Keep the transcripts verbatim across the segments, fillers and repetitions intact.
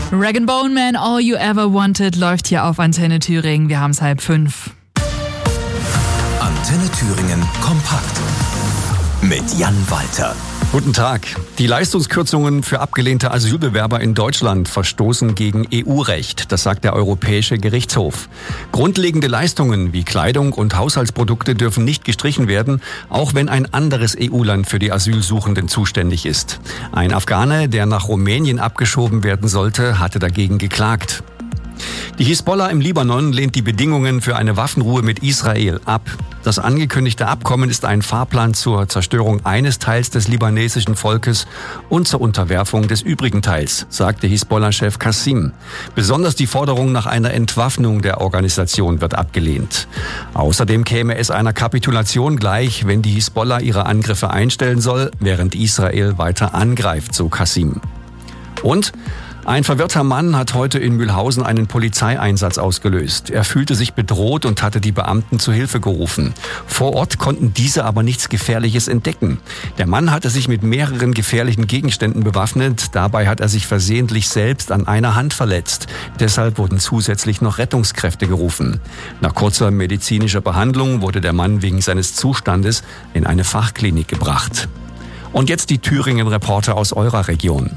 Rag and Bone Man, All You Ever Wanted läuft hier auf Antenne Thüringen. Wir haben es halb fünf. Antenne Thüringen kompakt mit Jan Walter. Guten Tag. Die Leistungskürzungen für abgelehnte Asylbewerber in Deutschland verstoßen gegen E U-Recht. Das sagt der Europäische Gerichtshof. Grundlegende Leistungen wie Kleidung und Haushaltsprodukte dürfen nicht gestrichen werden, auch wenn ein anderes E U-Land für die Asylsuchenden zuständig ist. Ein Afghane, der nach Rumänien abgeschoben werden sollte, hatte dagegen geklagt. Die Hisbollah im Libanon lehnt die Bedingungen für eine Waffenruhe mit Israel ab. Das angekündigte Abkommen ist ein Fahrplan zur Zerstörung eines Teils des libanesischen Volkes und zur Unterwerfung des übrigen Teils, sagte Hisbollah-Chef Qassim. Besonders die Forderung nach einer Entwaffnung der Organisation wird abgelehnt. Außerdem käme es einer Kapitulation gleich, wenn die Hisbollah ihre Angriffe einstellen soll, während Israel weiter angreift, so Qassim. Und ein verwirrter Mann hat heute in Mühlhausen einen Polizeieinsatz ausgelöst. Er fühlte sich bedroht und hatte die Beamten zu Hilfe gerufen. Vor Ort konnten diese aber nichts Gefährliches entdecken. Der Mann hatte sich mit mehreren gefährlichen Gegenständen bewaffnet. Dabei hat er sich versehentlich selbst an einer Hand verletzt. Deshalb wurden zusätzlich noch Rettungskräfte gerufen. Nach kurzer medizinischer Behandlung wurde der Mann wegen seines Zustandes in eine Fachklinik gebracht. Und jetzt die Thüringen-Reporter aus eurer Region.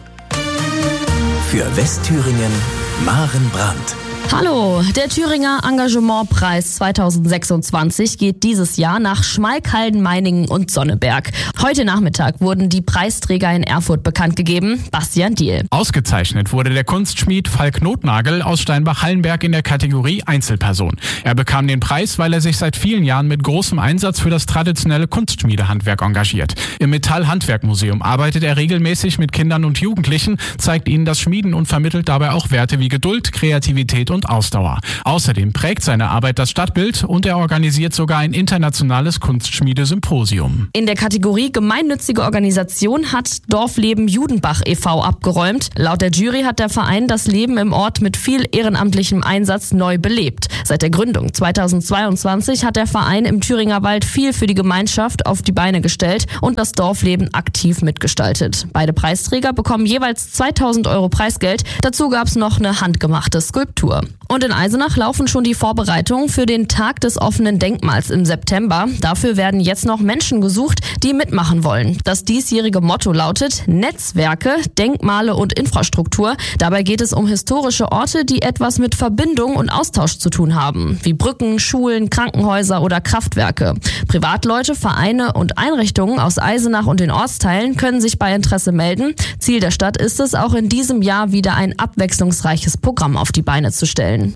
Für Westthüringen Maren Brandt. Hallo, der Thüringer Engagementpreis zweitausendsechsundzwanzig geht dieses Jahr nach Schmalkalden, Meiningen und Sonneberg. Heute Nachmittag wurden die Preisträger in Erfurt bekannt gegeben. Bastian Diehl. Ausgezeichnet wurde der Kunstschmied Falk Notnagel aus Steinbach-Hallenberg in der Kategorie Einzelperson. Er bekam den Preis, weil er sich seit vielen Jahren mit großem Einsatz für das traditionelle Kunstschmiedehandwerk engagiert. Im Metall-Handwerk-Museum arbeitet er regelmäßig mit Kindern und Jugendlichen, zeigt ihnen das Schmieden und vermittelt dabei auch Werte wie Geduld, Kreativität und Ausdauer. Außerdem prägt seine Arbeit das Stadtbild und er organisiert sogar ein internationales Kunstschmiede-Symposium. In der Kategorie Gemeinnützige Organisation hat Dorfleben Judenbach e V abgeräumt. Laut der Jury hat der Verein das Leben im Ort mit viel ehrenamtlichem Einsatz neu belebt. Seit der Gründung zweitausendzweiundzwanzig hat der Verein im Thüringer Wald viel für die Gemeinschaft auf die Beine gestellt und das Dorfleben aktiv mitgestaltet. Beide Preisträger bekommen jeweils zweitausend Euro Preisgeld. Dazu gab es noch eine handgemachte Skulptur. Und in Eisenach laufen schon die Vorbereitungen für den Tag des offenen Denkmals im September. Dafür werden jetzt noch Menschen gesucht, die mitmachen wollen. Das diesjährige Motto lautet Netzwerke, Denkmale und Infrastruktur. Dabei geht es um historische Orte, die etwas mit Verbindung und Austausch zu tun haben, wie Brücken, Schulen, Krankenhäuser oder Kraftwerke. Privatleute, Vereine und Einrichtungen aus Eisenach und den Ortsteilen können sich bei Interesse melden. Ziel der Stadt ist es, auch in diesem Jahr wieder ein abwechslungsreiches Programm auf die Beine zu stellen.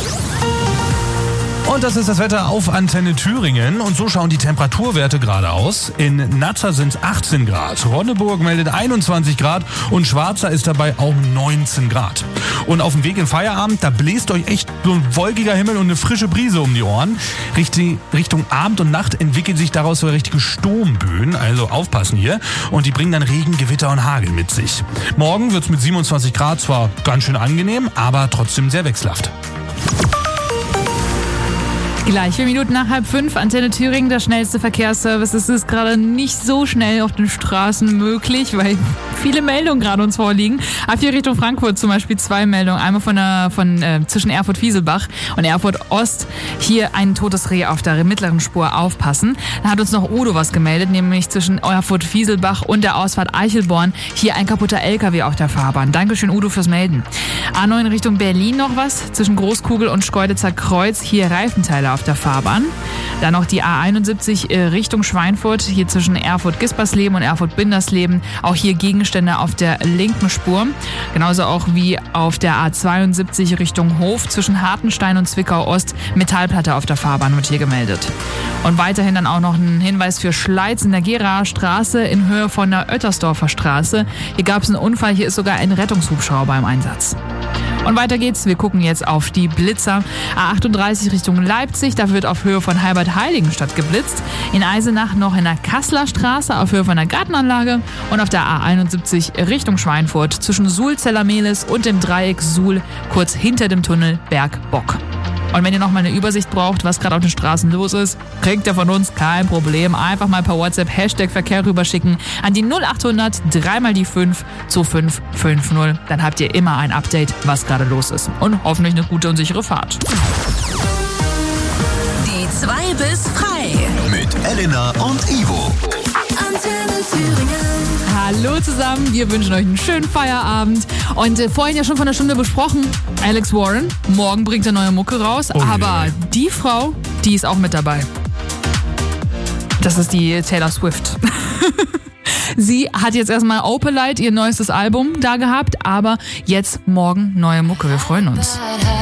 Und das ist das Wetter auf Antenne Thüringen. Und so schauen die Temperaturwerte gerade aus. In Natter sind es achtzehn Grad, Ronneburg meldet einundzwanzig Grad und Schwarza ist dabei auch neunzehn Grad. Und auf dem Weg in Feierabend, da bläst euch echt so ein wolkiger Himmel und eine frische Brise um die Ohren. Richtung, Richtung Abend und Nacht entwickeln sich daraus so richtige Sturmböen, also aufpassen hier. Und die bringen dann Regen, Gewitter und Hagel mit sich. Morgen wird es mit siebenundzwanzig Grad zwar ganz schön angenehm, aber trotzdem sehr wechselhaft. Gleich vier Minuten nach halb fünf, Antenne Thüringen, der schnellste Verkehrsservice. Es ist gerade nicht so schnell auf den Straßen möglich, weil viele Meldungen gerade uns vorliegen. A vier Richtung Frankfurt zum Beispiel zwei Meldungen. Einmal von, der, von äh, zwischen Erfurt-Fieselbach und Erfurt-Ost. Hier ein totes Reh auf der mittleren Spur, aufpassen. Dann hat uns noch Udo was gemeldet, nämlich zwischen Erfurt-Fieselbach und der Ausfahrt Eichelborn. Hier ein kaputter L K W auf der Fahrbahn. Dankeschön, Udo, fürs Melden. A neun Richtung Berlin noch was. Zwischen Großkugel und Schkeuditzer Kreuz. Hier Reifenteile auf der Fahrbahn. Dann noch die A einundsiebzig äh, Richtung Schweinfurt, hier zwischen Erfurt-Gispersleben und Erfurt-Bindersleben. Auch hier Gegenstände auf der linken Spur. Genauso auch wie auf der A zweiundsiebzig Richtung Hof zwischen Hartenstein und Zwickau-Ost. Metallplatte auf der Fahrbahn wird hier gemeldet. Und weiterhin dann auch noch ein Hinweis für Schleiz in der Geraer Straße in Höhe von der Oettersdorfer Straße. Hier gab es einen Unfall, hier ist sogar ein Rettungshubschrauber im Einsatz. Und weiter geht's. Wir gucken jetzt auf die Blitzer. A achtunddreißig Richtung Leipzig. Da wird auf Höhe von Heilbad-Heiligenstadt geblitzt. In Eisenach noch in der Kasseler Straße auf Höhe von der Gartenanlage. Und auf der A einundsiebzig Richtung Schweinfurt zwischen Suhl-Zellermehlis und dem Dreieck Suhl kurz hinter dem Tunnel Berg-Bock. Und wenn ihr nochmal eine Übersicht braucht, was gerade auf den Straßen los ist, kriegt ihr von uns kein Problem. Einfach mal per WhatsApp Hashtag Verkehr rüberschicken an die null achthundert drei mal die fünf zu fünf fünf null. Dann habt ihr immer ein Update, was gerade los ist. Und hoffentlich eine gute und sichere Fahrt. Die zwei bis frei. Mit Elena und Ivo. Antenne Thüringen. Hallo zusammen, wir wünschen euch einen schönen Feierabend. Und äh, vorhin ja schon von der Stunde besprochen, Alex Warren, morgen bringt er neue Mucke raus. Oh aber je. die Frau, die ist auch mit dabei. Das ist die Taylor Swift. Sie hat jetzt erstmal Opalite, ihr neuestes Album, da gehabt, aber jetzt morgen neue Mucke. Wir freuen uns. Bad